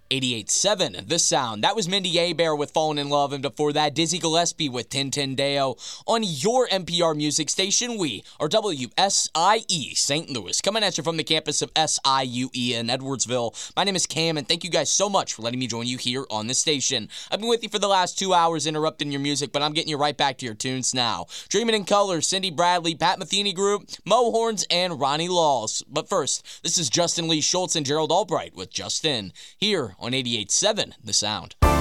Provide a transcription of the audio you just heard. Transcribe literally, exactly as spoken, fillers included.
eighty-eight point seven, The Sound. That was Mindy Abair with Fallen in Love, and before that, Dizzy Gillespie with Tintendeo. On your N P R music station, we are W S I E Saint Louis, coming at you from the campus of S I U E in Edwardsville. My name is Cam, and thank you guys so much for letting me join you here on the station. I've been with you for the last two hours interrupting your music, but I'm getting you right back to your tunes now. Dreaming in Color, Cindy Bradley, Pat Metheny Group, Mo Horns, and Ronnie Laws. But first, this is Justin Lee Schultz and Gerald Albright with Justin, here on eighty-eight point seven The Sound.